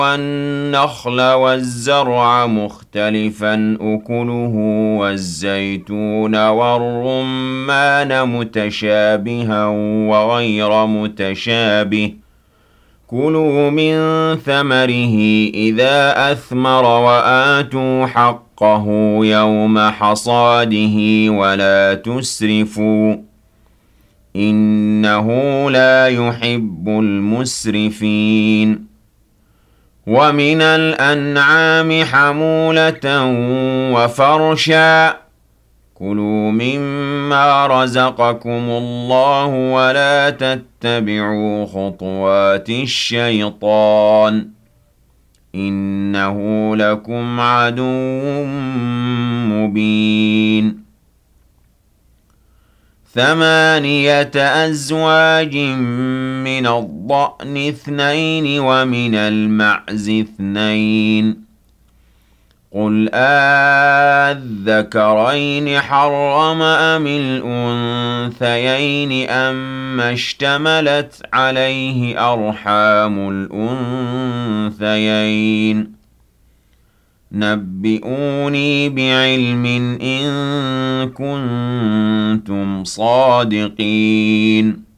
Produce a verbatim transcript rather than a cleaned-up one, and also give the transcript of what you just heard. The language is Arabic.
والنخل والزرع مختلفا أكله والزيتون والرمان متشابها وغير متشابه كلوا من ثمره إذا أثمر وآتوا حقه يوم حصاده ولا تسرفوا إنه لا يحب المسرفين ومن الأنعام حمولة وفرشا كلوا مما رزقكم الله ولا تتبعوا خطوات الشيطان إنه لكم عدو مبين ثمانية أزواج من الضأن اثنين ومن المعز اثنين قل آذكرين حرم أم الأنثيين أما اشتملت عليه أرحام الأنثيين نبئوني بعلم إن كنتم صادقين